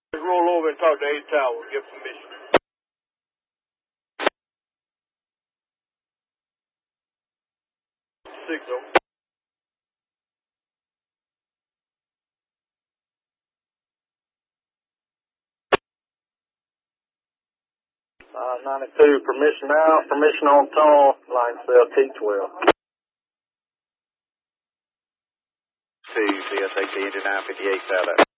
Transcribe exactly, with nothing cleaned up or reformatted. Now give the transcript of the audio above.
Roll over and talk to eight Tower. Give permission. Signal. Uh, ninety-two, permission out, permission on tunnel, line cell T twelve. Two, C S A T engine nine fifty-eight, out.